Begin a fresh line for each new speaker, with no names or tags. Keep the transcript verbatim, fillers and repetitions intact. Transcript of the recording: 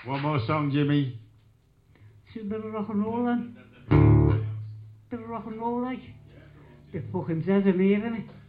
One more song, Jimmy.
See a bit of rock and roll then. Bit of rock and roll like. Bit fucking dead in here, innit?